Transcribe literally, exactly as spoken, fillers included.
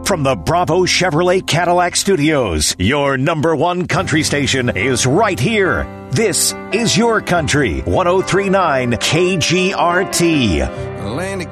From the Bravo Chevrolet Cadillac Studios, your number one country station is right here. This is your country, one oh three point nine K G R T. Atlantic